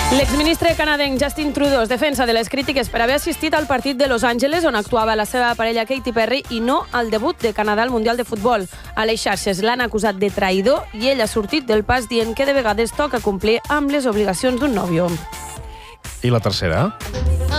L'exministre canadenc Justin Trudeau es defensa de les crítiques per haver assistit al partit de Los Angeles on actuava la seva parella Katy Perry i no al debut de Canadà al Mundial de Futbol. A les xarxes l'han acusat de traïdor i ell ha sortit del pas dient que de vegades toca complir amb les obligacions d'un nòvio. I la tercera?